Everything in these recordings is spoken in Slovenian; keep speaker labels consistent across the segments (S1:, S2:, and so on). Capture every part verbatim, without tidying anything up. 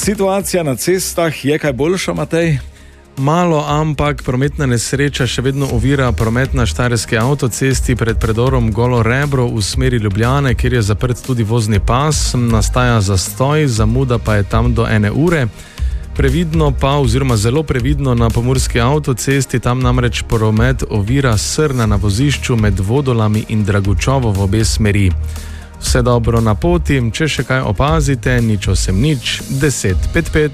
S1: Situacija na cestah je kaj boljša, Matej?
S2: Malo, ampak prometna nesreča še vedno ovira promet na štajerski avtocesti pred predorom Golo Rebro v smeri Ljubljane, kjer je zaprt tudi vozni pas, nastaja zastoj, zamuda pa je tam do ene ure. Previdno pa, oziroma zelo previdno na pomurski avtocesti, tam namreč promet ovira Srna na vozišču med Vodolami in Dragučovo v obe smeri. Vse dobro na poti, če še kaj opazite, nič osem nič, deset pet pet.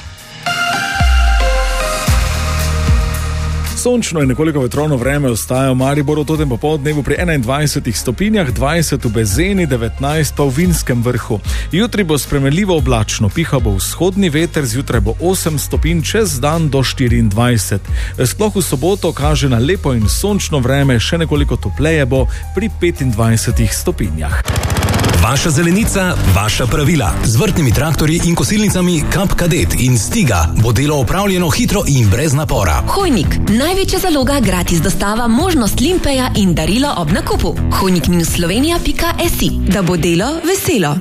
S1: Sončno in nekoliko vetrovno vreme ostaja v Mariboru, totem popoldnevu pri enaindvajsetih stopinjah, dvajset v Bezeni, devetnajst pa v Vinskem vrhu. Jutri bo spremenljivo oblačno, piha bo vzhodni veter, zjutraj bo osem stopinj, čez dan do štiriindvajset. Sploh v soboto kaže na lepo in sončno vreme, še nekoliko topleje bo pri petindvajsetih stopinjah.
S3: Vaša zelenica, vaša pravila. Z vrtnimi traktorji in kosilnicami Kap Kadet in Stiga bo delo opravljeno hitro in brez napora.
S4: Hojnik, največja zaloga, gratis dostava, možnost limpeja in darilo ob nakupu. hojnik slovenija pika si, da bo delo veselo.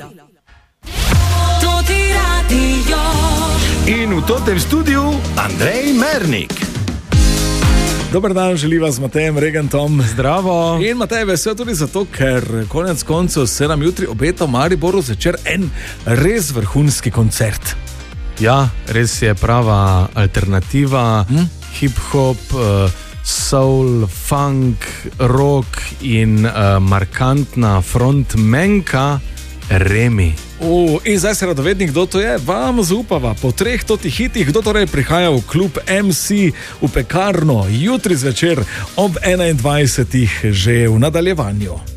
S1: In v totem studiu Andrej Mernik. Dober dan, želiva z Matejem Regentom.
S2: Zdravo.
S1: In Matej, vesel tudi zato, ker konec koncev se nam jutri obeta v Mariboru zvečer en res vrhunski koncert.
S2: Ja, res je prava alternativa, hm? hip-hop, uh, soul, funk, rock in uh, markantna frontmenka Remi.
S1: Uh, in zdaj se radovednik, kdo to je, vam zaupava. Po treh totih hitih, kdo torej prihaja v klub em si v Pekarno jutri zvečer ob enaindvajsetih že v nadaljevanju.